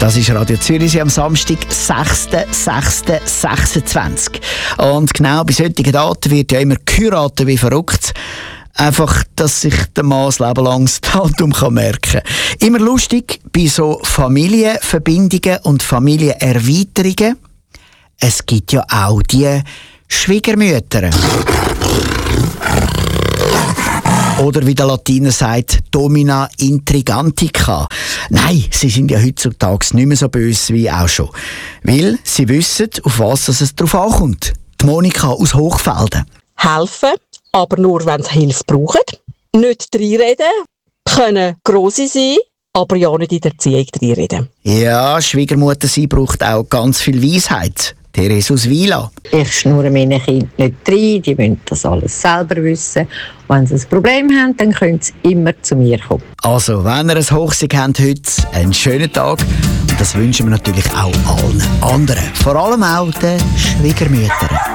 Das ist Radio Zürich am Samstag, 6.6.26. Und genau bei solchen Daten wird ja immer geheiratet wie verrückt. Einfach, dass sich der Mann das Leben lang das Datum merken kann. Immer lustig bei so Familienverbindungen und Familienerweiterungen. Es gibt ja auch die Schwiegermütter. Oder wie der Latiner sagt, Domina Intrigantica. Nein, sie sind ja heutzutage nicht mehr so böse wie auch schon. Weil sie wissen, auf was es drauf ankommt. Die Monika aus Hochfelden. Helfen, aber nur, wenn sie Hilfe brauchen. Nicht reinreden, können grosse sein, aber ja nicht in der Erziehung reinreden. Ja, Schwiegermutter sein braucht auch ganz viel Weisheit. Therese aus Wieland. Ich schnurre meine Kinder nicht rein, die müssen das alles selber wissen. Wenn sie ein Problem haben, dann können sie immer zu mir kommen. Also, wenn ihr ein Hochsieg habt heute, einen schönen Tag. Und das wünschen wir natürlich auch allen anderen. Vor allem auch den Schwiegermüttern.